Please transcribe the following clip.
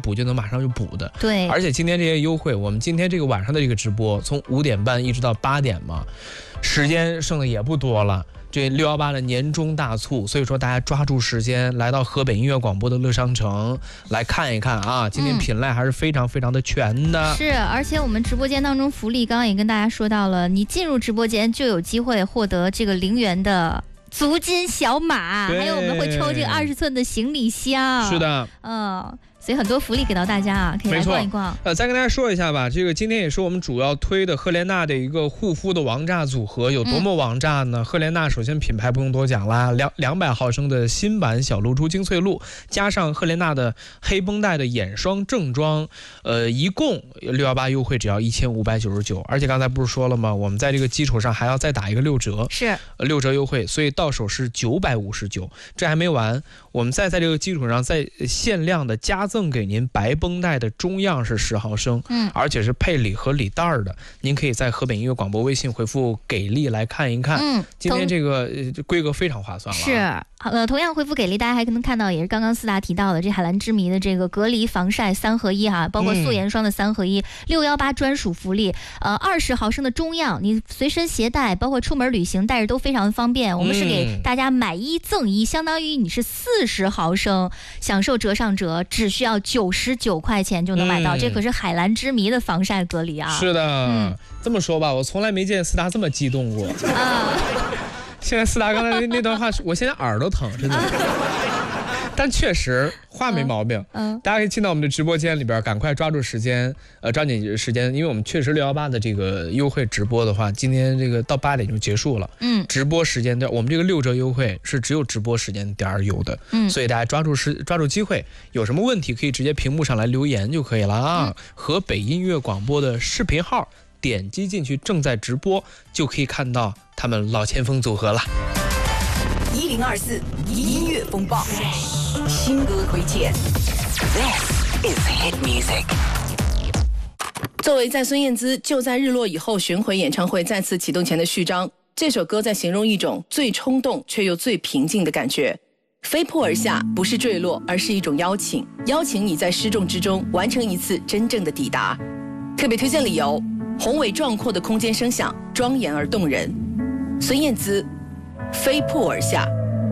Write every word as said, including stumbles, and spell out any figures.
补就能马上就补的。 对， 而且今天这些优惠，我们今天这个晚上的这个直播，从五点半一直到八点嘛，时间剩的也不多了。这六一八的年终大促，所以说大家抓住时间来到河北音乐广播的乐商城来看一看啊！今天品类还是非常非常的全的。 嗯、是，而且我们直播间当中福利，刚刚也跟大家说到了，你进入直播间就有机会获得这个零元的足金小马，还有我们会抽这个二十寸的行李箱。 是的， 嗯。所以很多福利给到大家啊，可以来逛一逛。 呃，再跟大家说一下吧，这个今天也是我们主要推的赫莲娜的一个护肤的王炸组合，有多么王炸呢？嗯、赫莲娜首先品牌不用多讲啦，两两百毫升的新版小露珠精粹露，加上赫莲娜的黑绷带的眼霜正装，呃，一共六幺八优惠只要一千五百九十九，而且刚才不是说了吗？我们在这个基础上还要再打一个六折， 是、 呃、六折优惠，所以到手是九百五十九。这还没完，我们再在这个基础上再限量的加赠给您白绷带的中样是十毫升， 嗯， 而且是配礼盒礼袋的。您可以在河北音乐广播微信回复给力来看一看。 嗯， 今天这个规格非常划算了。 是，呃，同样回复给力，大家还能看到也是刚刚四大提到的这海蓝之谜的这个隔离防晒三合一哈，包括素颜霜的三合一，六幺八专属福利，呃，二十毫升的中样，你随身携带，包括出门旅行带着都非常方便。我们是给大家买一赠一，相当于你是四十毫升，享受折上折，只需要九十九块钱就能买到，嗯、这可是海蓝之谜的防晒隔离啊！ 是的，嗯、这么说吧，我从来没见四大这么激动过啊！现在四大刚才那段话，我现在耳朵疼，真的。啊、但确实话没毛病，嗯，嗯大家可以进到我们的直播间里边，赶快抓住时间，呃，抓紧时间，因为我们确实六幺八的这个优惠直播的话，今天这个到八点就结束了，嗯，直播时间段，我们这个六折优惠是只有直播时间点有的，嗯，所以大家抓住时抓住机会，有什么问题可以直接屏幕上来留言就可以了啊。嗯、河北音乐广播的视频号点击进去，正在直播，就可以看到他们老前锋组合了。 一零二四音乐风暴，新歌推荐。This is hit music。 作为在孙燕姿就在日落以后巡回演唱会再次启动前的序章，这首歌在形容一种最冲动却又最平静的感觉。飞扑而下，不是坠落，而是一种邀请，邀请你在失重之中完成一次真正的抵达。特别推荐理由：宏伟壮阔的空间声响，庄严而动人。孙燕姿，飞扑而下。